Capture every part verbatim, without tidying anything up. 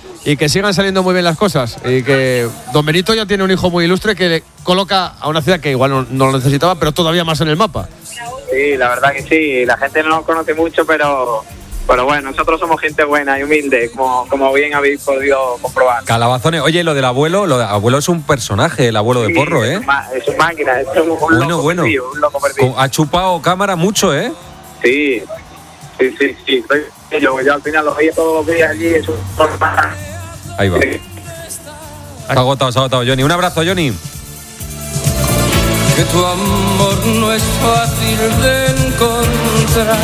y que sigan saliendo muy bien las cosas. Y que Don Benito ya tiene un hijo muy ilustre que le coloca a una ciudad que igual no, no lo necesitaba, pero todavía más en el mapa. Sí, la verdad que sí. La gente no nos conoce mucho, pero, pero bueno, nosotros somos gente buena y humilde, como, como bien habéis podido comprobar. Calabazones. Oye, lo del abuelo, lo de abuelo es un personaje, el abuelo sí, de Porro, ¿eh? Es una máquina, es un, un bueno, loco bueno. perdido, un loco perdido. Ha chupado cámara mucho, ¿eh? Sí, sí, sí, sí. Yo, yo al final lo veía todos los días allí, es un... Ahí va. Se ha agotado, se ha agotado, Johnny. Un abrazo, Johnny. Que tu amor no es fácil de encontrar.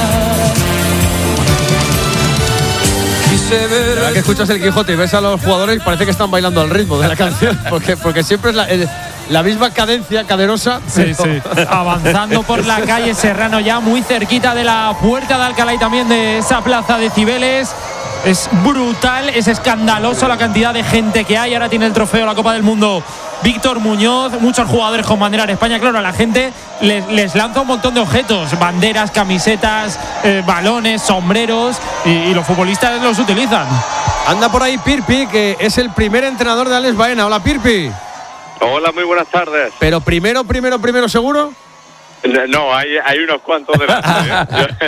La verdad que escuchas el Quijote y ves a los jugadores y parece que están bailando al ritmo de la canción, porque, porque siempre es la, el, la misma cadencia caderosa. Sí, sí. Avanzando por la calle Serrano, ya muy cerquita de la puerta de Alcalá y también de esa plaza de Cibeles. Es brutal, es escandaloso la cantidad de gente que hay. Ahora tiene el trofeo la Copa del Mundo Víctor Muñoz, muchos jugadores con bandera de España. Claro, a la gente les, les lanza un montón de objetos, banderas, camisetas, eh, balones, sombreros, y, y los futbolistas los utilizan. Anda por ahí Pirpi, que es el primer entrenador de Alex Baena. Hola, Pirpi. Hola, muy buenas tardes. Pero primero, primero, primero, ¿seguro? No, hay, hay unos cuantos de ¿eh?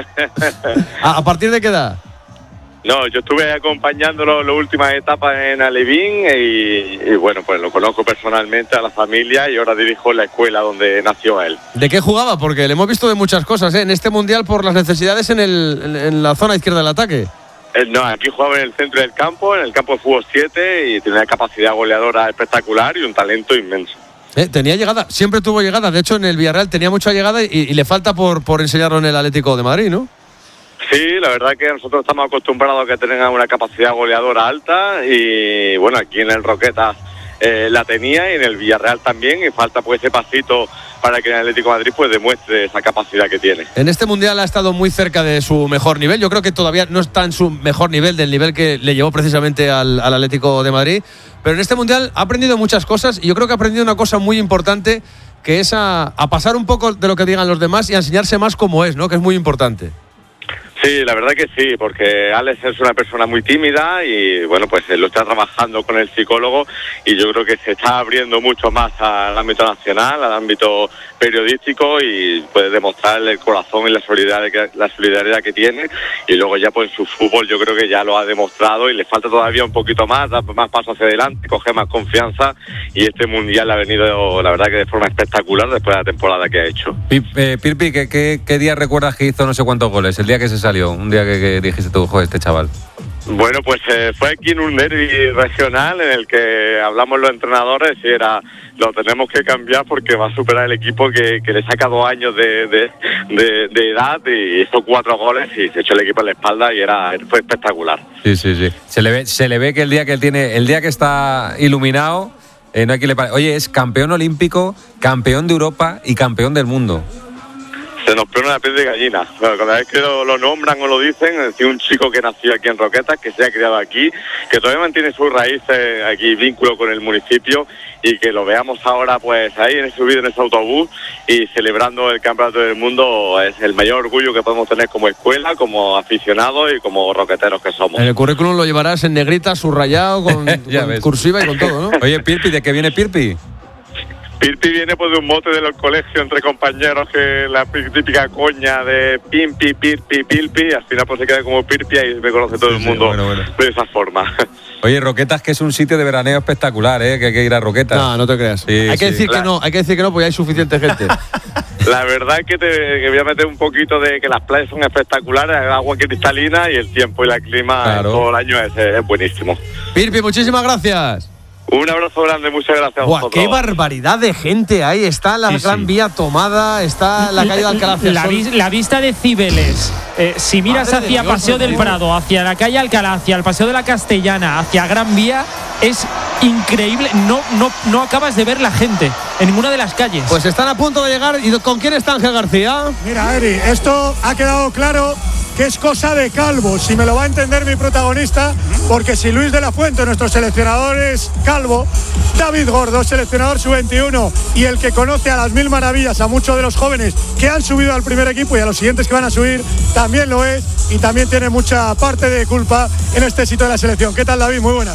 ¿A, ¿A partir de qué edad? No, yo estuve acompañándolo en las últimas etapas en Alevín y, y bueno, pues lo conozco personalmente a la familia y ahora dirijo la escuela donde nació él. ¿De qué jugaba? Porque le hemos visto de muchas cosas, ¿eh? En este mundial por las necesidades en, el, en, en la zona izquierda del ataque. Eh, no, aquí jugaba en el centro del campo, en el campo de fútbol siete y tenía una capacidad goleadora espectacular y un talento inmenso. Eh, tenía llegada, siempre tuvo llegada. De hecho, en el Villarreal tenía mucha llegada y, y le falta por, por enseñarlo en el Atlético de Madrid, ¿no? Sí, la verdad que nosotros estamos acostumbrados a que tengan una capacidad goleadora alta y bueno, aquí en el Roquetas eh, la tenía y en el Villarreal también y falta pues ese pasito para que en el Atlético de Madrid pues demuestre esa capacidad que tiene. En este Mundial ha estado muy cerca de su mejor nivel. Yo creo que todavía no está en su mejor nivel, del nivel que le llevó precisamente al, al Atlético de Madrid, pero en este Mundial ha aprendido muchas cosas y yo creo que ha aprendido una cosa muy importante, que es a, a pasar un poco de lo que digan los demás y a enseñarse más como es, ¿no? Que es muy importante. Sí, la verdad que sí, porque Alex es una persona muy tímida y bueno, pues lo está trabajando con el psicólogo y yo creo que se está abriendo mucho más al ámbito nacional, al ámbito periodístico y puede demostrar el corazón y la solidaridad que, la solidaridad que tiene y luego ya pues en su fútbol yo creo que ya lo ha demostrado y le falta todavía un poquito más, dar más pasos hacia adelante, coger más confianza y este Mundial ha venido la verdad que de forma espectacular después de la temporada que ha hecho. Eh, Pirpi, ¿qué, qué, ¿qué día recuerdas que hizo no sé cuántos goles? El día que se salió. Un día que, que dijiste tú, joder, este chaval. Bueno, pues eh, fue aquí en un derbi regional en el que hablamos los entrenadores y era, lo tenemos que cambiar porque va a superar el equipo que, que le saca dos años de, de, de, de edad y hizo cuatro goles y se echó el equipo en la espalda y era fue espectacular. Sí, sí, sí. Se le ve, se le ve que el día que él tiene, el día que está iluminado, eh, no hay que le pare. Oye, es campeón olímpico, campeón de Europa y campeón del mundo. Se nos pone una piel de gallina. Bueno, cada vez que lo, lo nombran o lo dicen, es decir, un chico que nació aquí en Roquetas, que se ha criado aquí, que todavía mantiene sus raíces aquí, vínculo con el municipio, y que lo veamos ahora pues ahí en subido en ese autobús y celebrando el campeonato del mundo es el mayor orgullo que podemos tener como escuela, como aficionados y como roqueteros que somos. En el currículum lo llevarás en negrita, subrayado, con, con cursiva y con todo, ¿no? Oye, Pirpi, ¿de qué viene Pirpi? Pirpi viene pues de un mote de los colegios entre compañeros, que la típica coña de Pimpi, Pirpi, Pilpi, y al final pues se queda como Pirpi y me conoce todo sí, el mundo sí, bueno, bueno. de esa forma. Oye, Roquetas, que es un sitio de veraneo espectacular, ¿eh? Que hay que ir a Roquetas. No, no te creas. Sí, hay que sí. decir la... que no, hay que decir que no, porque hay suficiente gente. La verdad es que te que voy a meter un poquito de que las playas son espectaculares, el agua cristalina y el tiempo y el clima claro. todo el año es, es buenísimo. Pirpi, muchísimas gracias. Un abrazo grande, muchas gracias a vosotros. ¡Qué barbaridad de gente hay! Está la sí, Gran sí. Vía tomada, está la calle de Alcalá hacia la, vi, la vista de Cibeles. Eh, si miras Madre hacia de Dios, Paseo del Dios. Prado, hacia la calle Alcalá, hacia el Paseo de la Castellana, hacia Gran Vía, es increíble. No, no, no acabas de ver la gente en ninguna de las calles. Pues están a punto de llegar. ¿Y con quién está Ángel García? Mira, Eri, esto ha quedado claro que es cosa de Calvo, si me lo va a entender mi protagonista, porque si Luis de la Fuente, nuestro seleccionador, es Calvo, David Gordo, seleccionador sub veintiuno, y el que conoce a las mil maravillas a muchos de los jóvenes que han subido al primer equipo y a los siguientes que van a subir, también lo es, y también tiene mucha parte de culpa en este éxito de la selección. ¿Qué tal, David? Muy buenas.